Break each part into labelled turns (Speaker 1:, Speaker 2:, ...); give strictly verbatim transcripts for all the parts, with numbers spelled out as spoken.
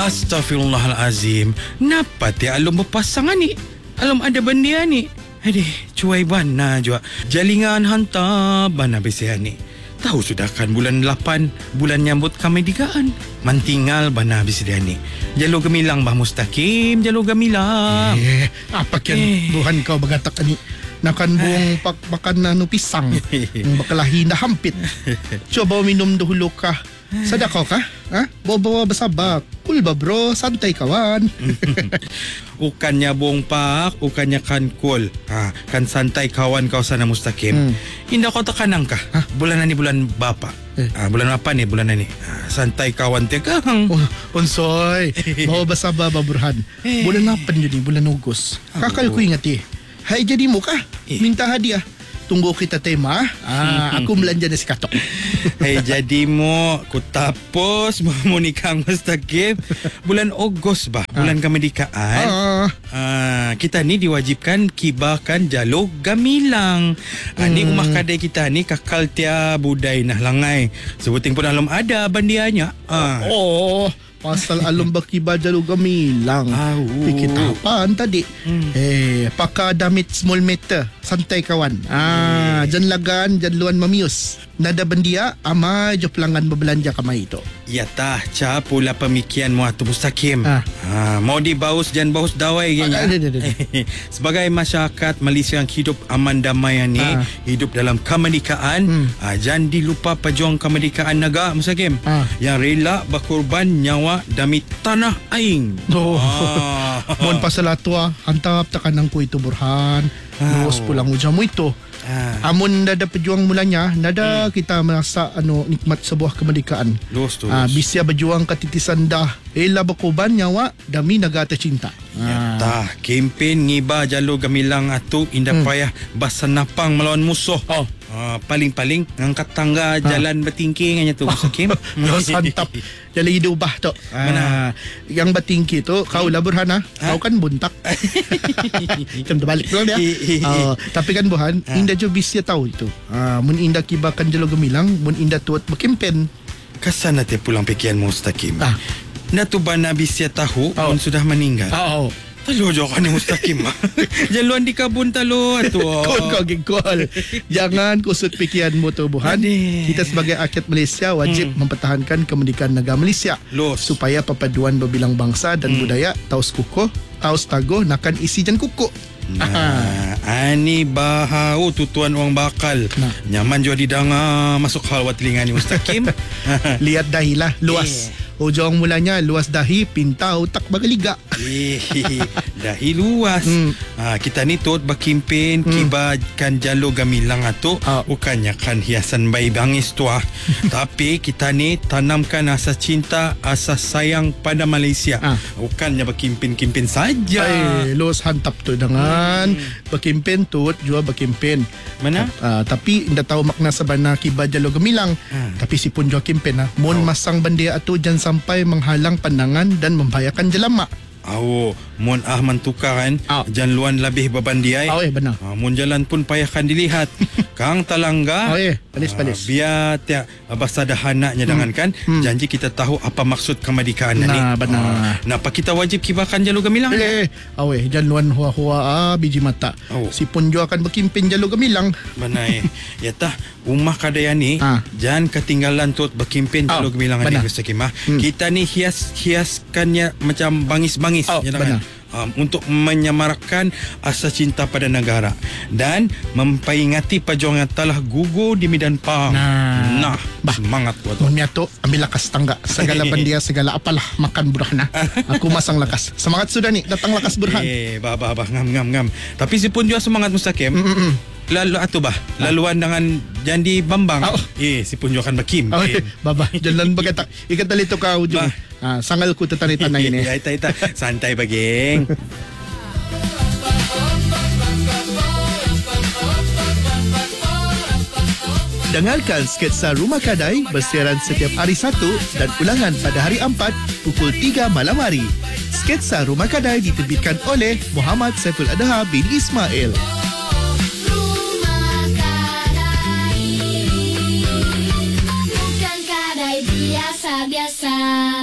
Speaker 1: Astaghfirullahalazim. Napa ti alum berpasangan ni? Alum ada benda ni. Aduh, cuai bana jua. Jalingan hantar bana besian ni. Tahu sudah kan bulan lapan, bulan nyambut kemerdekaan. Mantinggal bana besian ni. Jalur gemilang bah Mustaqim, jalur gemilang.
Speaker 2: Eh, apa kian eh. Buhan kau bergatak ni? Nakan buang pak makan nanu pisang. Bakalahi dah hampit. Coba minum dahulu kah? Sadar kau kah? Ha? Bawa-bawa bersabar. Cool ba bro, santai kawan.
Speaker 1: Ukannya bong pak, ukannya kan cool. Ha, kan santai kawan kau sana Mustaqim. Hmm. Indah kau tekanang kah? Ha? Bulan ni bulan bapa. Eh. Ha, bulan apa ni bulan ni? Ha, santai kawan te kang.
Speaker 2: Oh, onsoy. Bawa bersabar ba Burhan. Eh. Bulan apa jadi bulan Ogos. Kakal ku ingat eh. Hai jadi muka eh. Minta hadiah. Tunggu kita tema. Ah, aku belanja nasi katok.
Speaker 1: Hai jadi mo, ku tapos mau nikah Mustaqim bulan Ogos bah, bulan ah. kemerdekaan. Ah. Ah, kita ni diwajibkan kibahkan jalur gamilang. Ah, hmm. Ni rumah kadai kita ni kakal tia budai nah langai. Sebuting pun alum ada bandianya. Ah.
Speaker 2: Oh. Pasal alum bakiba jalur gamilang. Fikir apaan tadi? Hmm. Eh, pakar damit small meter. Santai kawan. Ah, jan lagan, jan luan mamius. Nada bendia, amai jo pelanggan berbelanja kamai itu.
Speaker 1: Ya tah, ca pula pemikiran mu atu Mustaqim. Ah. Ah, mau dibaus jan baus dawai genya. Ah, sebagai masyarakat Malaysia yang hidup aman damai ni, ah. hidup dalam kemerdekaan, hmm. ah, jangan dilupa pejuang kemerdekaan negara Mustaqim. Ah. Yang rela berkorban nyawa demi tanah aing.
Speaker 2: Oh. Ah. Mohon pasal atua, hantar tekanang ku itu Burhan. Terus oh. pulang ujamu itu. Ah. Amun nada pejuang mulanya, nada hmm. kita merasa anu nikmat sebuah kemerdekaan.
Speaker 1: Lus tu.
Speaker 2: Ah, bisa berjuang ketitisan dah, ela berkorban nyawa demi negara tercinta.
Speaker 1: Ya tah, kempen ngiba jalur gemilang atu indah hmm. payah basanapang melawan musuh. Oh. Uh, paling-paling ngangkat tangga ha. jalan bertingking hanya tu Mustaqim.
Speaker 2: Oh, santap. Jalan hidup ubah tu. Mana yang bertingki tu kau lah Burhan ha? Kau kan buntak. Macam terbalik pulang dia. uh, tapi kan Burhan, ha. Indah jo bisa tahu itu. Ah, uh, mun indah kibakan jalur gemilang, mun indah tuat berkempen.
Speaker 1: Kasan nanti pulang pikiran Mustaqim. Ah. Natu bana bisa tahu oh. mun sudah meninggal. Oh. oh. Talo jo kan Mustaqim. Jaluan di kabun talo atu.
Speaker 2: Kau kau gengkol. Jangan kusut pikiranmu tu Burhan. Kita sebagai rakyat Malaysia wajib hmm. mempertahankan kemerdekaan negara Malaysia. Los. Supaya perpaduan berbilang bangsa dan hmm. budaya taus kukuh, taus taguh nakan isi jan kukuh.
Speaker 1: Nah, ani bahau tutuan uang bakal. Nah. Nyaman jua didengar masuk halwa telinga ni Mustaqim.
Speaker 2: Lihat dahilah luas. Eh. Ujung mulanya luas dahi, pinta otak bagaliga.
Speaker 1: Eh, dahi luas. Hmm. Ha, kita ni tot berkempen hmm. kibarkan jalur gamilang atu. Oh. Bukannya kan hiasan bayi bangis tu ah. Tapi kita ni tanamkan asas cinta, asas sayang pada Malaysia. Ah. Bukannya berkempen-kempen saja.
Speaker 2: Eh, luas hantap tu dengan hmm. berkempen tu juga berkempen.
Speaker 1: Mana?
Speaker 2: Uh, tapi indah tahu makna sebenar kibar jalur gemilang. Ah. Tapi si pun juga kempen ah. Mun oh. masang bendera atu jangan sampai menghalang pandangan dan membahayakan jelamak.
Speaker 1: Oh, mun ah mentukar kan, oh. jalan luan lebih bebandiai.
Speaker 2: Oh, eh, benar.
Speaker 1: Ah, mun jalan pun payahkan dilihat. Kang talangga.
Speaker 2: Oh, eh, palis-palis.
Speaker 1: Ah, biar tiap bahasa dahanaknya hmm. dengan kan, hmm. janji kita tahu apa maksud kemerdekaan nah, ni.
Speaker 2: Nah, benar.
Speaker 1: Ah, napa kita wajib kibarkan jalur gemilang?
Speaker 2: Eh, oh, eh, jalan luan hua-hua ah, biji mata. Oh. Si pun juga akan berkimpin jalur gemilang.
Speaker 1: Benar eh. Ya tah, rumah kadaya ni, ah. jangan ketinggalan tu berkimpin jalur oh, gemilang ni Mustaqim. Hmm. Kita ni hias-hiaskannya macam bangis-bangis. Oh, benar. Um, untuk menyemarakkan asas cinta pada negara dan memperingati perjuangan yang telah gugur di medan perang. Nah, nah bah, semangat buat tu.
Speaker 2: Miato, ambil lakas tangga. Segala bandia, segala apalah makan Burhan. Aku masang lakas. Semangat sudah ni, datang lakas Burhan.
Speaker 1: Eh, bah, bah, bah, ngam, ngam, ngam. Tapi si pun juga semangat Mustaqim. Mm-mm. Lalu atu bah, laluan dengan Jandi Bambang. Oh. Eh, si pun juga akan berkim.
Speaker 2: Oh, eh, baba, jalan berkata. Ikat tali tu kau ujung. Ah, sangal ku tetani-tanah ini.
Speaker 1: Ya, ita, ita. Santai bageng.
Speaker 2: Dengarkan sketsa Rumah Kadai bersiaran setiap hari Sabtu dan ulangan pada hari Ahad pukul tiga malam hari. Sketsa Rumah Kadai diterbitkan oleh Muhammad Saiful Adha bin Ismail. Biasa-biasa.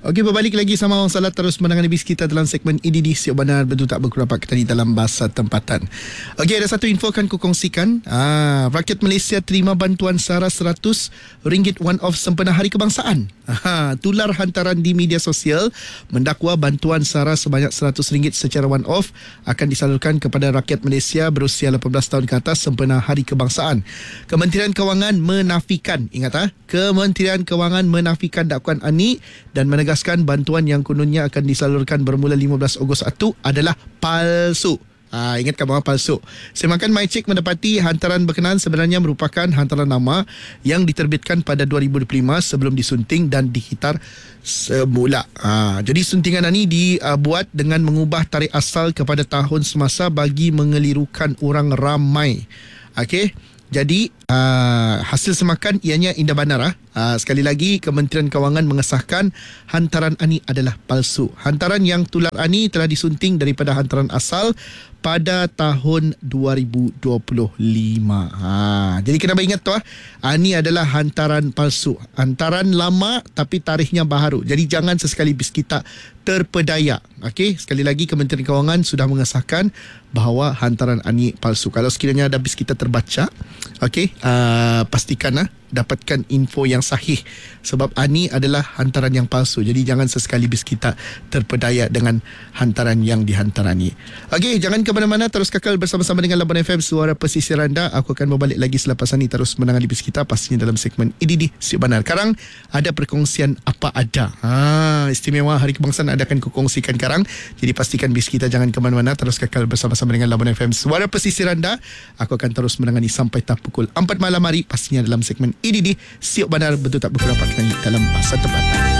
Speaker 2: Okey, berbalik lagi sama Awang Salat terus menangani bis kita dalam segmen E D D Siap Benar Betul Tak Berkurapat kita di dalam bahasa tempatan. Okey, ada satu info akan kukongsikan. Ah, rakyat Malaysia terima bantuan sara seratus ringgit one off sempena Hari Kebangsaan. Ah, tular hantaran di media sosial mendakwa bantuan sara sebanyak seratus ringgit secara one off akan disalurkan kepada rakyat Malaysia berusia lapan belas tahun ke atas sempena Hari Kebangsaan. Kementerian Kewangan menafikan, ingat ah, Kementerian Kewangan menafikan dakwaan Ani dan menegaskan bantuan yang kononnya akan disalurkan bermula lima belas Ogos itu adalah palsu. Ha, ingat kabar palsu. Semakan MyCheck mendapati hantaran berkenaan sebenarnya merupakan hantaran nama yang diterbitkan pada dua ribu dua puluh lima sebelum disunting dan dihitar semula. Ha, jadi suntingan ini dibuat dengan mengubah tarikh asal kepada tahun semasa bagi mengelirukan orang ramai. Okey. Jadi uh, hasil semakan ianya indah benar. Uh, sekali lagi Kementerian Kewangan mengesahkan hantaran Ani adalah palsu. Hantaran yang tular Ani telah disunting daripada hantaran asal pada tahun dua ribu dua puluh lima. Ha, jadi kena ingat tu ah, Ani adalah hantaran palsu. Hantaran lama tapi tarikhnya baharu. Jadi jangan sesekali bis kita terpedaya. Okey, sekali lagi Kementerian Kewangan sudah mengesahkan bahawa hantaran Ani palsu. Kalau sekiranya ada bis kita terbaca, okey, uh, pastikan ah dapatkan info yang sahih sebab Ani adalah hantaran yang palsu. Jadi jangan sesekali bis kita terpedaya dengan hantaran yang dihantarani. Okey, jangan ke mana-mana, terus kekal bersama-sama dengan Labuan F M Suara Pesisir Anda. Aku akan berbalik lagi selepas ini terus menangani bis kita pastinya dalam segmen E D D Siap Benar. Sekarang ada perkongsian apa ada. Ha, istimewa Hari Kebangsaan ada akan kukongsikan sekarang. Jadi pastikan bis kita jangan ke mana-mana, terus kekal bersama-sama dengan Labuan F M Suara Pesisir Anda. Aku akan terus menangani sampai tak pukul empat malam hari pastinya dalam segmen E D D Siap Benar Betul Tak Berkurapat dalam bahasa tempatan.